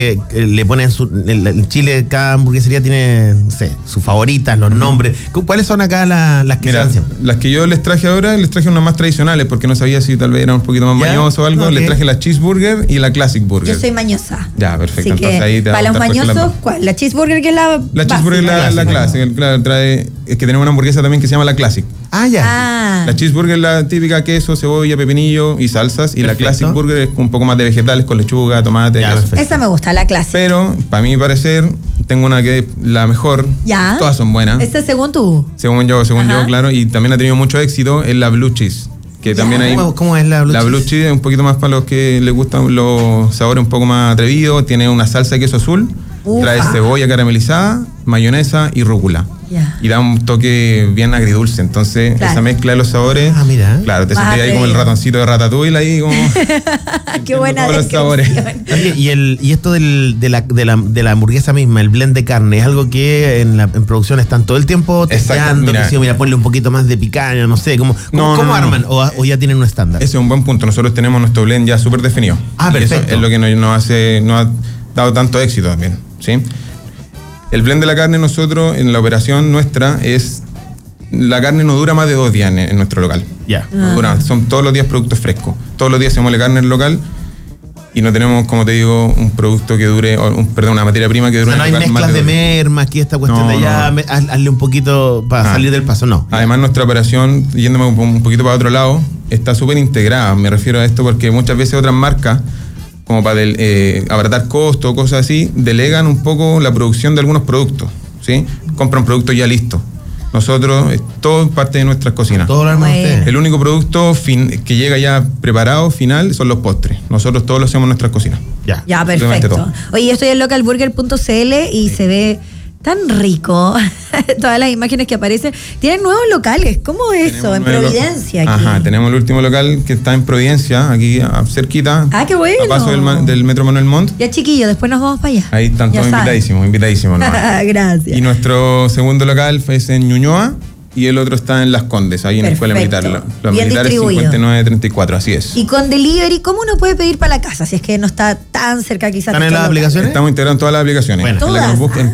le ponen en Chile cada hamburguesería tiene, no sé, sus favoritas, los nombres. ¿Cuáles son acá las que se hacen? Las que yo les traje ahora, les traje unas más tradicionales porque no sabía si tal vez era un poquito más mañoso o algo. Okay. Les traje la cheeseburger y la classic burger. Yo soy mañosa. Ya, perfecto. Así entonces ahí te para los mañosos, ¿cuál? La cheeseburger, que es la cheeseburger, la classic. Claro, trae, es que tenemos una hamburguesa también que se llama la classic. Ah, ya. La cheeseburger es la típica: queso, cebolla, pepinillo y salsas. Y la classic burger es un poco más de vegetales con lechuga, tomate. Esa me gusta, la clásica. Pero, para mi parecer, tengo una que es la mejor. Ya. Todas son buenas. ¿Esta es según tú? Según yo, claro. Y también ha tenido mucho éxito en la blue cheese. Que también hay. ¿Cómo es la blue cheese? La blue cheese es un poquito más para los que les gustan los sabores un poco más atrevidos. Tiene una salsa de queso azul. Trae cebolla caramelizada, mayonesa y rúcula. Y da un toque bien agridulce. Entonces, esa mezcla de los sabores. Ah, mira. Claro, te sentís ahí como el ratoncito de Ratatouille, ahí como. Qué buena los sabores. Oye, y esto de la hamburguesa misma, el blend de carne, es algo que en producción están todo el tiempo testeando. Mira, ponle un poquito más de picaña, no sé. ¿Cómo arman? ¿O ya tienen un estándar? Ese es un buen punto. Nosotros tenemos nuestro blend ya súper definido. Ah, perfecto. Eso es lo que nos ha dado tanto éxito también, ¿sí? El blend de la carne, nosotros, en la operación nuestra, la carne no dura más de 2 días en nuestro local. Ya. Son todos los días productos frescos. Todos los días se muele carne en el local y no tenemos, como te digo, un producto que dure, una materia prima que dure. No hay mezclas de merma, aquí esta cuestión de allá, hazle un poquito para salir del paso, no. Además, nuestra operación, yéndome un poquito para otro lado, está súper integrada. Me refiero a esto porque muchas veces otras marcas, como para abaratar costos o cosas así, delegan un poco la producción de algunos productos, ¿sí? Compran productos ya listos. Nosotros, todo parte de nuestras cocinas. Todo lo arman ustedes. El único producto que llega ya preparado, final, son los postres. Nosotros todos lo hacemos en nuestras cocinas. Ya, perfecto. Oye, yo estoy en localburger.cl y se ve tan rico. Todas las imágenes que aparecen. Tienen nuevos locales. ¿Cómo es eso? En Providencia. Aquí. Tenemos el último local que está en Providencia, aquí cerquita. Ah, qué bueno. A paso del Metro Manuel Montt. Ya, chiquillos, después nos vamos para allá. Ahí están todos invitadísimos. ¿No? Gracias. Y nuestro segundo local es en Ñuñoa y el otro está en Las Condes, ahí en la Escuela Militar. Los bien militares 5934, así es. Y con delivery, ¿cómo uno puede pedir para la casa? Si es que no está tan cerca quizás. ¿Están en las aplicaciones? Estamos integrados en todas las aplicaciones. Bueno. ¿Todas?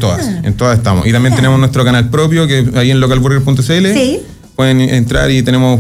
En todas estamos. Y también tenemos nuestro canal propio, que ahí en localburger.cl. Sí. Pueden entrar y tenemos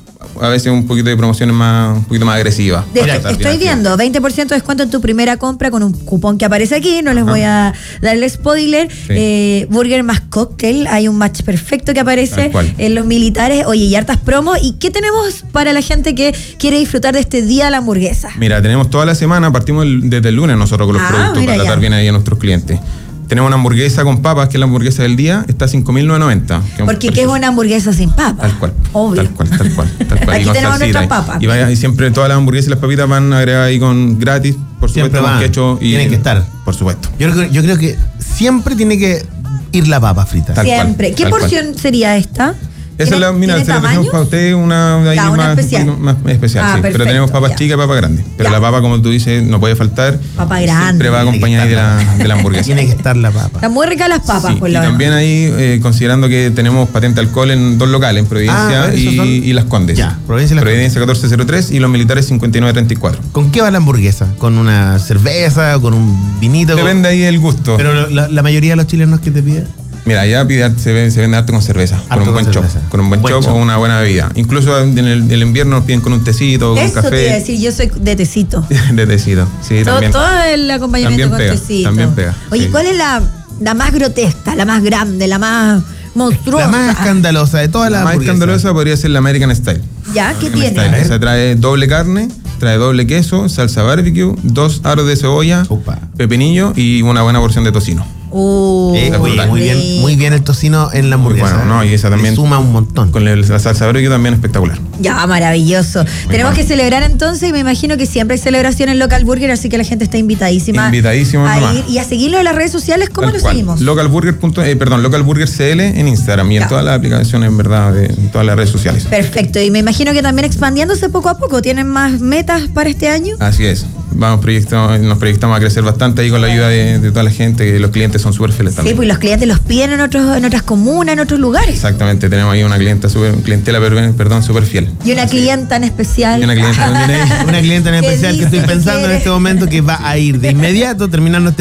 a veces un poquito de promociones un poquito más agresivas. Estoy viendo 20% de descuento en tu primera compra con un cupón que aparece aquí. No les voy a dar el spoiler. Sí. Burger más cóctel. Hay un match perfecto que aparece en los militares. Oye, y hartas promos. ¿Y qué tenemos para la gente que quiere disfrutar de este día de la hamburguesa? Mira, tenemos toda la semana. Partimos desde el lunes nosotros con los productos para tratar bien ahí a nuestros clientes. Tenemos una hamburguesa con papas, que es la hamburguesa del día, está a 5.990. Porque ¿qué es una hamburguesa sin papas? Tal cual. Obvio. Tal cual. Aquí tenemos nuestras papas. Y siempre todas las hamburguesas y las papitas van agregadas ahí con gratis, por siempre supuesto, con ketchup. Tienen que estar. Por supuesto. Yo creo que siempre tiene que ir la papa frita. Siempre. ¿Qué porción sería esta? Esa es la, mira, se la tenemos para usted una más especial. Más especial, sí. Perfecto, pero tenemos papas chicas y papas grandes. Pero la papa, como tú dices, no puede faltar. Papa grande. Siempre va acompañada de la hamburguesa. Tiene que estar la papa. Están muy ricas las papas, por la verdad. Y también ahí, considerando que tenemos patente alcohol en 2 locales, en Providencia y Las Condes. Ya, Providencia 1403 y los militares 5934. ¿Con qué va la hamburguesa? ¿Con una cerveza o con un vinito? Depende ahí del gusto. Pero la mayoría de los chilenos que te piden. Mira, allá se vende harto con cerveza, con un buen chop o una buena bebida. Incluso en el invierno nos piden con un tecito, con un café. Eso te iba a decir, yo soy de tecito. De tecito, sí, también. Todo el acompañamiento también con tecito. También pega. Oye, ¿cuál es la más grotesca, la más grande, la más monstruosa? La más escandalosa de todas las hamburguesas. La más escandalosa podría ser la American Style. ¿Ya? ¿Qué tiene? Esa trae doble carne, trae doble queso, salsa barbecue, 2 aros de cebolla, pepinillo y una buena porción de tocino. Muy bien el tocino en la hamburguesa. Bueno, no, y esa también suma un montón. Con la salsa barbecue también espectacular. Ya, maravilloso. Tenemos que celebrar entonces, y me imagino que siempre hay celebración en Local Burger, así que la gente está invitadísima a ir y a seguirlo en las redes sociales. ¿Cómo lo seguimos? Localburger.cl en Instagram y en todas las aplicaciones, en verdad, en todas las redes sociales. Perfecto, y me imagino que también expandiéndose poco a poco. ¿Tienen más metas para este año? Así es. nos proyectamos a crecer bastante ahí con la ayuda de toda la gente, que los clientes son súper fieles también. Sí, pues los clientes los piden en otras comunas, en otros lugares. Exactamente, tenemos ahí una clientela súper fiel. Y una clienta en especial. Y una clienta también ahí. Una clienta en especial que estoy pensando en este momento que va a ir de inmediato terminando este